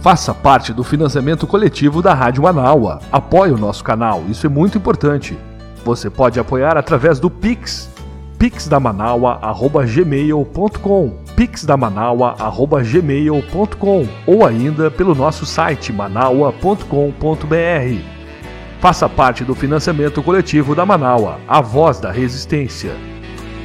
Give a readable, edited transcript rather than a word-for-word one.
Faça parte do financiamento coletivo da Rádio Manaua. Apoie o nosso canal, isso é muito importante. Você pode apoiar através do Pix, pixdamanaua@gmail.com, pixdamanaua@gmail.com, ou ainda pelo nosso site manaua.com.br. Faça parte do financiamento coletivo da Manaua, a voz da resistência.